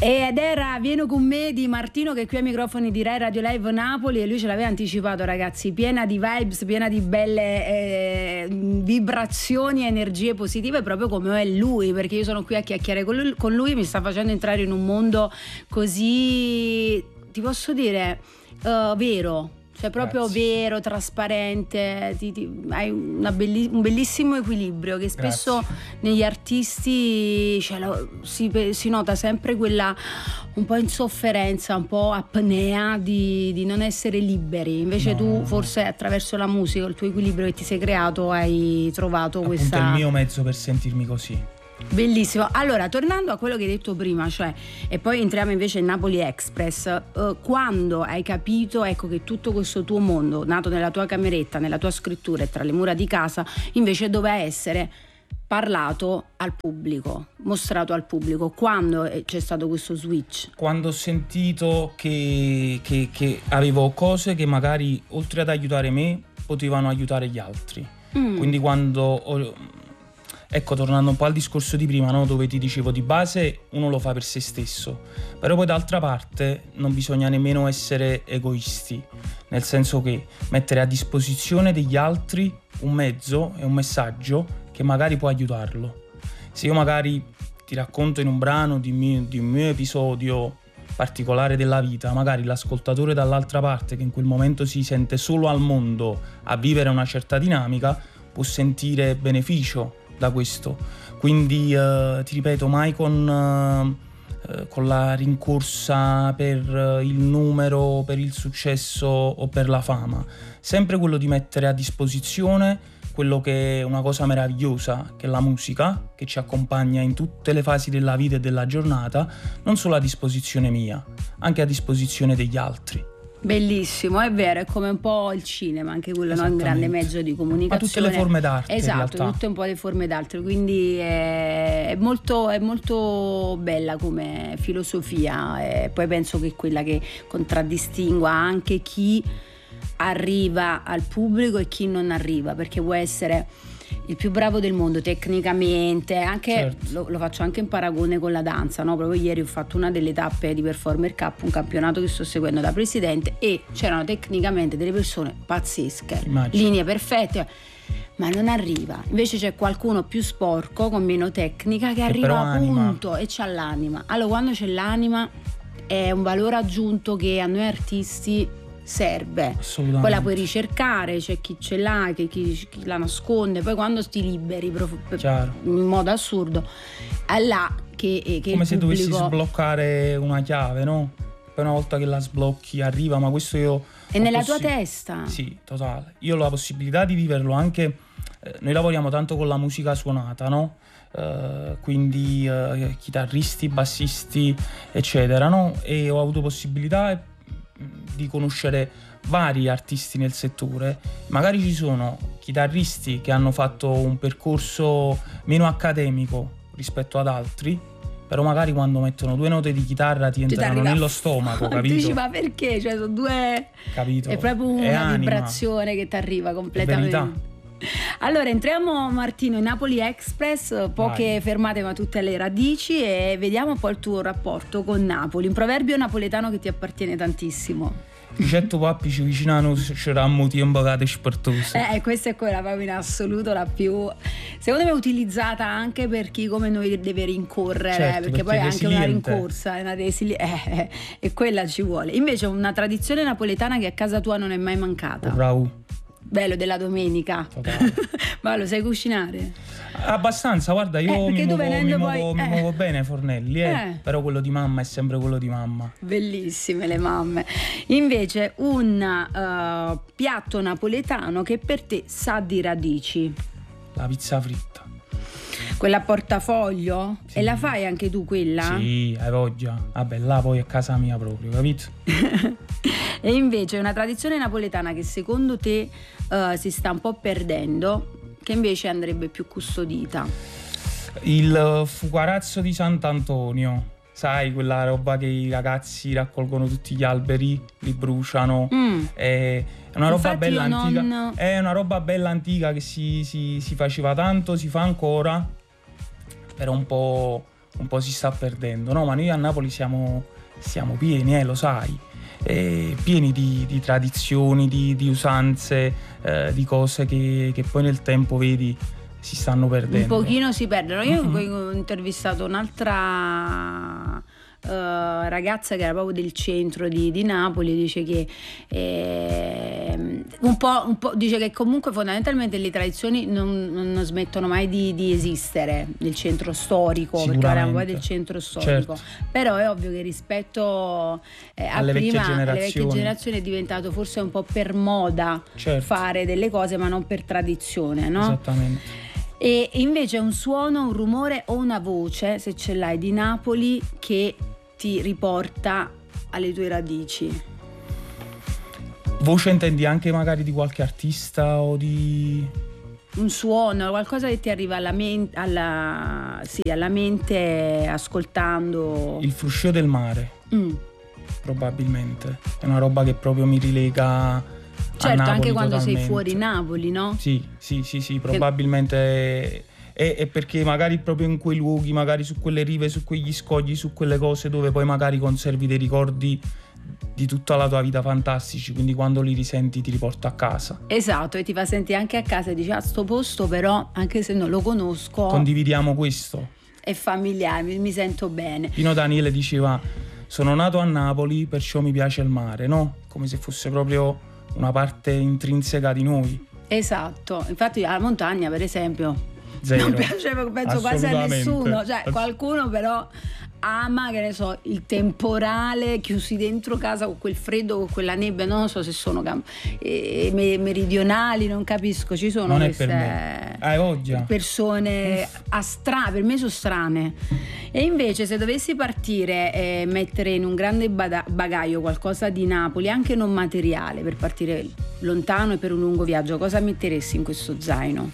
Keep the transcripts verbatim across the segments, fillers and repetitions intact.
Ed era Vieni con me di Martino, che è qui ai microfoni di Rai Radio Live Napoli, e lui ce l'aveva anticipato, ragazzi, piena di vibes, piena di belle eh, vibrazioni, energie positive, proprio come è lui, perché io sono qui a chiacchierare con lui, con lui mi sta facendo entrare in un mondo così, ti posso dire, uh, vero. Cioè proprio Grazie. Vero, trasparente, ti, ti, hai una belli, un bellissimo equilibrio che spesso Grazie. Negli artisti cioè, lo, si, si nota sempre quella un po' insofferenza, un po' apnea di, di non essere liberi. Invece no, tu no. forse attraverso la musica, il tuo equilibrio che ti sei creato, hai trovato Appunto questa... è il mio mezzo per sentirmi così. Bellissimo. Allora, tornando a quello che hai detto prima, cioè, e poi entriamo invece in Napoli Express, eh, quando hai capito, ecco, che tutto questo tuo mondo, nato nella tua cameretta, nella tua scrittura e tra le mura di casa, invece doveva essere parlato al pubblico, mostrato al pubblico, quando c'è stato questo switch? Quando ho sentito che, che, che avevo cose che magari, oltre ad aiutare me, potevano aiutare gli altri. Mm. Quindi quando ho... Ecco, tornando un po' al discorso di prima, no? Dove ti dicevo, di base uno lo fa per se stesso, però poi d'altra parte non bisogna nemmeno essere egoisti, nel senso che mettere a disposizione degli altri un mezzo e un messaggio che magari può aiutarlo. Se io magari ti racconto in un brano di, mio, di un mio episodio particolare della vita, magari l'ascoltatore dall'altra parte, che in quel momento si sente solo al mondo a vivere una certa dinamica, può sentire beneficio da questo. Quindi eh, ti ripeto, mai con, eh, con la rincorsa per il numero, per il successo o per la fama, sempre quello di mettere a disposizione quello che è una cosa meravigliosa, che è la musica, che ci accompagna in tutte le fasi della vita e della giornata, non solo a disposizione mia, anche a disposizione degli altri. Bellissimo, è vero, è come un po' il cinema, anche quello, no? Un grande mezzo di comunicazione. Ma tutte le forme d'arte, esatto, tutte un po' le forme d'arte, quindi è, è, molto, è molto bella come filosofia, e poi penso che è quella che contraddistingua anche chi arriva al pubblico e chi non arriva, perché può essere il più bravo del mondo tecnicamente, anche certo. lo, lo faccio anche in paragone con la danza, no? Proprio ieri ho fatto una delle tappe di Performer Cup, un campionato che sto seguendo da presidente, e c'erano tecnicamente delle persone pazzesche, Immagino. linee perfette, ma non arriva. Invece c'è qualcuno più sporco, con meno tecnica, che, che arriva appunto e c'ha l'anima. Allora, quando c'è l'anima è un valore aggiunto che a noi artisti serve. Poi la puoi ricercare, c'è chi ce l'ha, chi, chi, chi la nasconde, poi quando ti liberi prof, in modo assurdo è là che, che come il se pubblico... dovessi sbloccare una chiave, no? Poi una volta che la sblocchi arriva, ma questo io è nella possi- tua testa. Sì, totale. Io ho la possibilità di viverlo anche, eh, noi lavoriamo tanto con la musica suonata, no? Uh, quindi uh, chitarristi, bassisti eccetera, no? E ho avuto possibilità di conoscere vari artisti nel settore. Magari ci sono chitarristi che hanno fatto un percorso meno accademico rispetto ad altri, però magari quando mettono due note di chitarra ti entrano nello stomaco, capito? Dici, ma perché? Cioè sono due... Capito? È proprio una è vibrazione che ti arriva completamente. Allora entriamo, Martino, in Napoli Express, poche Vai. fermate ma tutte alle radici, e vediamo un po' il tuo rapporto con Napoli, un proverbio napoletano che ti appartiene tantissimo. Certo, pappi ci vicinano, c'eravamo tempo che te spartose. Eh, questa è quella proprio in assoluto la più, secondo me, utilizzata anche per chi come noi deve rincorrere, certo, perché, perché poi è anche una rincorsa, è una resili- eh, e quella ci vuole. Invece una tradizione napoletana che a casa tua non è mai mancata. Bravo. Bello, della domenica. Ma lo sai cucinare? Abbastanza, guarda, io eh, mi, muovo, mi, poi, muovo, eh. mi muovo bene ai fornelli, eh. Eh. Però quello di mamma è sempre quello di mamma. Bellissime le mamme. Invece un uh, piatto napoletano che per te sa di radici. La pizza fritta. Quella a portafoglio? Sì. E la fai anche tu quella? Sì, hai voglia. Vabbè, là poi è casa mia proprio, capito? E invece una tradizione napoletana che secondo te uh, si sta un po' perdendo, che invece andrebbe più custodita. Il fugarazzo di Sant'Antonio, sai, quella roba che i ragazzi raccolgono tutti gli alberi, li bruciano. Mm. È una roba Infatti bella antica. Non... È una roba bella antica che si, si, si faceva tanto, si fa ancora, però un po', un po' si sta perdendo, no? Ma noi a Napoli siamo, siamo pieni, eh, lo sai, eh, pieni di, di tradizioni, di, di usanze, eh, di cose che, che poi nel tempo, vedi, si stanno perdendo. Un pochino si perdono. Io Mm-hmm. ho intervistato un'altra uh, ragazza che era proprio del centro di, di Napoli, dice che eh, un, po', un po' dice che comunque fondamentalmente le tradizioni non, non smettono mai di, di esistere nel centro storico, perché parliamo poi del centro storico, certo. Però è ovvio che rispetto eh, a alle, prima, vecchie alle vecchie generazioni è diventato forse un po' per moda, certo, fare delle cose, ma non per tradizione, no? Esattamente. E invece un suono, un rumore o una voce, se ce l'hai, di Napoli che ti riporta alle tue radici. Voce intendi anche magari di qualche artista o di... Un suono, qualcosa che ti arriva alla mente, alla, sì, alla mente ascoltando. Il fruscio del mare, mm. probabilmente. È una roba che proprio mi rilega... Certo, anche quando totalmente. Sei fuori Napoli, no? Sì, sì, sì, sì, probabilmente è, è perché magari proprio in quei luoghi, magari su quelle rive, su quegli scogli, su quelle cose dove poi magari conservi dei ricordi di tutta la tua vita fantastici, quindi quando li risenti ti riporta a casa. Esatto, e ti fa sentire anche a casa e dici, a sto posto però, anche se non lo conosco, condividiamo questo. È familiare, mi, mi sento bene. Pino Daniele diceva, sono nato a Napoli, perciò mi piace il mare, no? Come se fosse proprio una parte intrinseca di noi. Esatto, infatti la montagna per esempio Zero. Non piace, penso quasi a nessuno, cioè qualcuno però ama, che ne so, il temporale, chiusi dentro casa con quel freddo, con quella nebbia, non so se sono cam- eh, meridionali, non capisco, ci sono non queste per me. persone astra- per me sono strane. E invece se dovessi partire e mettere in un grande bada- bagaglio qualcosa di Napoli, anche non materiale, per partire lontano e per un lungo viaggio, cosa metteresti in questo zaino?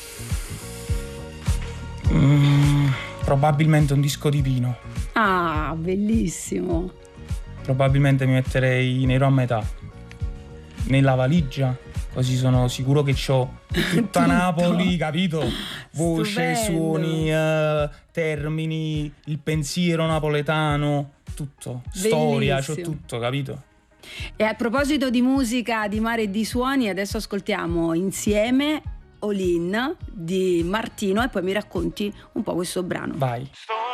Mm, probabilmente un disco di Pino. Ah, bellissimo. Probabilmente mi metterei Nero a metà nella valigia, così sono sicuro che c'ho tutta Napoli, capito? Voce, Stupendo. suoni, uh, termini, il pensiero napoletano, tutto, bellissimo. Storia, c'ho tutto, capito? E a proposito di musica, di mare e di suoni, adesso ascoltiamo insieme All In di Martino e poi mi racconti un po' questo brano. Vai.